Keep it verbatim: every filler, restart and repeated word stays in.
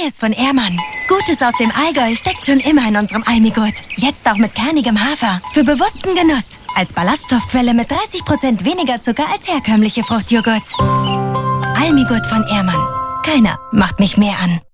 Neues von Ehrmann. Gutes aus dem Allgäu steckt schon immer in unserem Almigurt. Jetzt auch mit kernigem Hafer. Für bewussten Genuss. Als Ballaststoffquelle mit dreißig Prozent weniger Zucker als herkömmliche Fruchtjoghurts. Almigurt von Ehrmann. Keiner macht mich mehr an.